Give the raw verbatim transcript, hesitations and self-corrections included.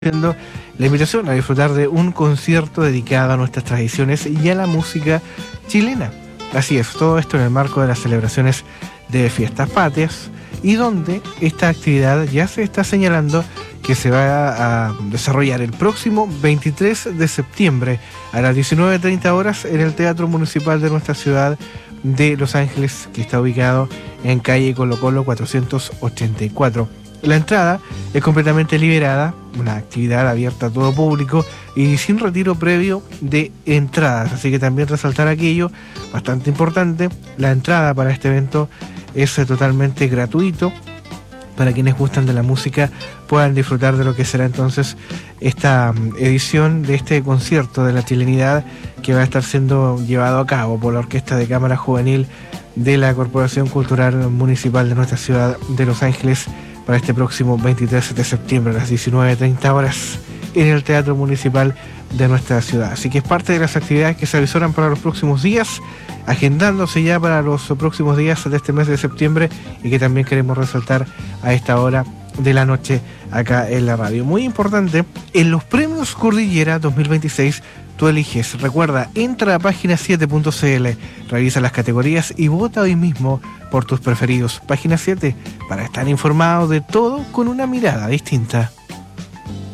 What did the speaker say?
haciendo la invitación a disfrutar de un concierto dedicado a nuestras tradiciones y a la música chilena. Así es, todo esto en el marco de las celebraciones de Fiestas Patrias, y donde esta actividad ya se está señalando que se va a desarrollar el próximo veintitrés de septiembre a las diecinueve treinta horas en el Teatro Municipal de nuestra ciudad de Los Ángeles, que está ubicado en calle Colo Colo cuatrocientos ochenta y cuatro. La entrada es completamente liberada, una actividad abierta a todo público y sin retiro previo de entradas, así que también resaltar aquello bastante importante: la entrada para este evento es totalmente gratuito. Para quienes gustan de la música puedan disfrutar de lo que será entonces esta edición de este concierto de la chilenidad, que va a estar siendo llevado a cabo por la Orquesta de Cámara Juvenil de la Corporación Cultural Municipal de nuestra ciudad de Los Ángeles, para este próximo veintitrés de septiembre a las diecinueve treinta horas en el Teatro Municipal de nuestra ciudad. Así que es parte de las actividades que se avisoran para los próximos días, agendándose ya para los próximos días de este mes de septiembre, y que también queremos resaltar a esta hora de la noche acá en la radio. Muy importante, en los premios Cordillera dos mil veintiséis tú eliges. Recuerda, entra a página siete punto c l, revisa las categorías y vota hoy mismo por tus preferidos. Página siete, para estar informado de todo con una mirada distinta.